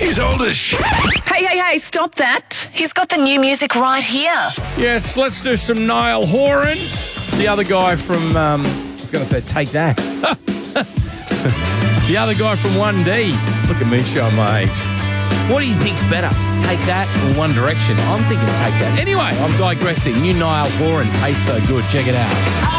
He's old as shit. Hey, stop that. He's got the new music right here. Yes, let's do some Niall Horan. The other guy from, I was going to say Take That. The other guy from 1D. Look at me showing my age. What do you think's better, Take That or One Direction? I'm thinking Take That. Anyway, I'm digressing. New Niall Horan tastes so good. Check it out.